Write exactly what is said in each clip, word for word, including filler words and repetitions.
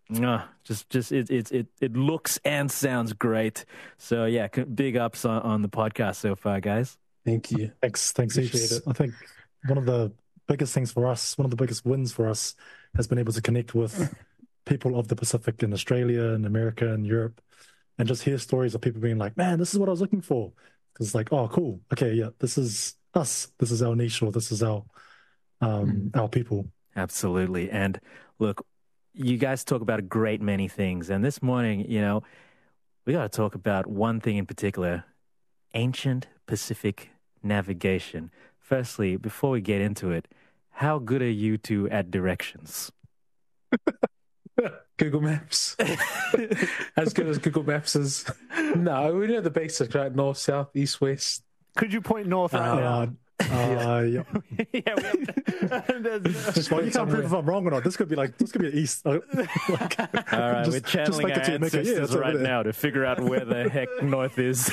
Uh, just, just it, it, it, it looks and sounds great. So yeah, big ups on, on the podcast so far, guys. Thank you. Thanks, thanks. Appreciate it. I think one of the biggest things for us, one of the biggest wins for us, has been able to connect with people of the Pacific in Australia and America and Europe, and just hear stories of people being like, "Man, this is what I was looking for." Because it's like, "Oh, cool. Okay, yeah, this is us. This is our niche, or this is our um, our people." Absolutely. And look, you guys talk about a great many things, and this morning, you know, we got to talk about one thing in particular: ancient Pacific navigation. Firstly, before we get into it, how good are you two at directions? Google Maps. As good as Google Maps is. No, we know the basics, right? North, south, east, west. Could you point north right Uh, now? uh, yeah. Yeah, we have to, Just Well, point you can't somewhere. prove if I'm wrong or not. This could be like this could be an east. Uh, like, all right, just- we're just channeling like our the two make it- yeah, ancestors it's over right there. now to figure out where the heck north is.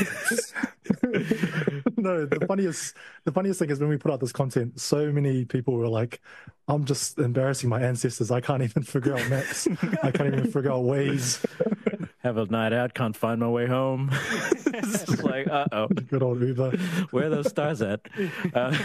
No, the funniest the funniest thing is when we put out this content, so many people were like, "I'm just embarrassing my ancestors. I can't even figure out maps. I can't even figure out ways." Have a night out, can't find my way home. It's just like, uh-oh. Good old Uber. Where are those stars at? Uh,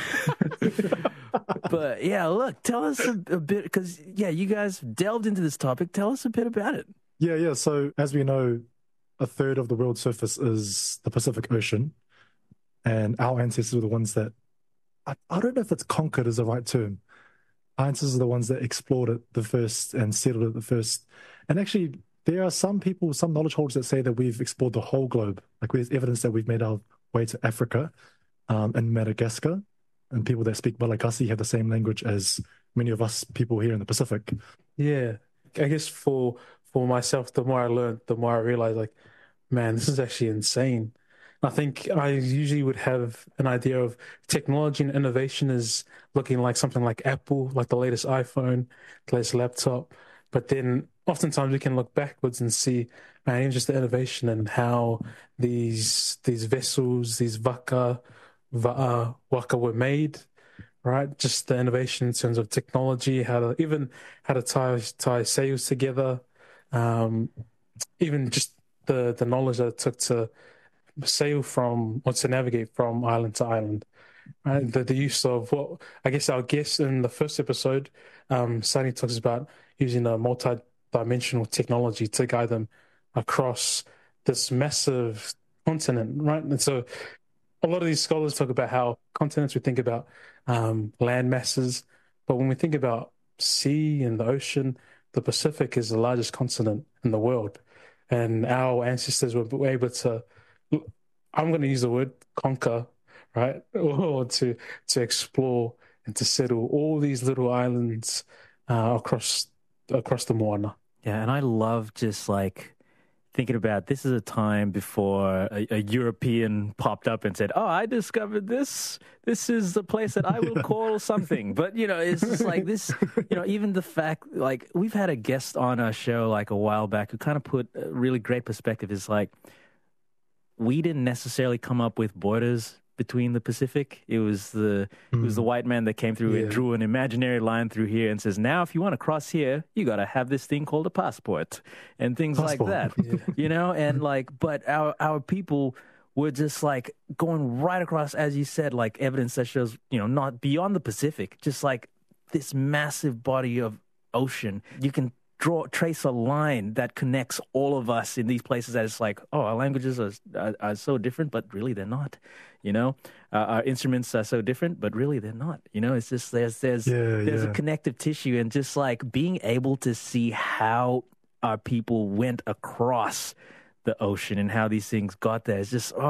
but yeah, look, tell us a, a bit, because yeah, you guys delved into this topic. Tell us a bit about it. Yeah, yeah. So as we know, a third of the world's surface is the Pacific Ocean, and our ancestors were the ones that I, I don't know if it's conquered is the right term. Our ancestors are the ones that explored it the first and settled it the first. And actually, there are some people, some knowledge holders that say that we've explored the whole globe. Like there's evidence that we've made our way to Africa um, and Madagascar, and people that speak Malagasy have the same language as many of us people here in the Pacific. Yeah. I guess for for myself, the more I learned, the more I realized, like, man, this is actually insane. I think I usually would have an idea of technology and innovation as looking like something like Apple, like the latest iPhone, the latest laptop. But then oftentimes we can look backwards and see, man, even just the innovation and how these these vessels, these waka, va'a, waka were made, right? Just the innovation in terms of technology, how to even how to tie tie sails together, um, even just the the knowledge that it took to sail from or to navigate from island to island. Right? The the use of what I guess our guest in the first episode, um, Sunny talks about using a multi-dimensional technology to guide them across this massive continent, right? And so a lot of these scholars talk about how continents, we think about um, land masses, but when we think about sea and the ocean, the Pacific is the largest continent in the world. And our ancestors were able to, I'm going to use the word conquer, right? Or to, to explore and to settle all these little islands uh, across across the Moana. Yeah, and I love just like thinking about this is a time before a, a European popped up and said, "Oh, I discovered this. This is the place that I will call something." But, you know, it's just like this, you know, even the fact, like, we've had a guest on our show like a while back who kind of put a really great perspective. Is like, we didn't necessarily come up with borders between the Pacific. It was the mm. it was the white man that came through yeah. and drew an imaginary line through here and says, now if you want to cross here, you got to have this thing called a passport and things passport. like that. Yeah. You know, and like, but our our people were just like going right across, as you said, like evidence that shows, you know, not beyond the Pacific, just like this massive body of ocean. You can draw trace a line that connects all of us in these places that it's like, oh, our languages are are, are so different, but really they're not. You know, uh, our instruments are so different, but really they're not. You know, it's just there's there's yeah, there's yeah. a connective tissue, and just like being able to see how our people went across the ocean and how these things got there is just oh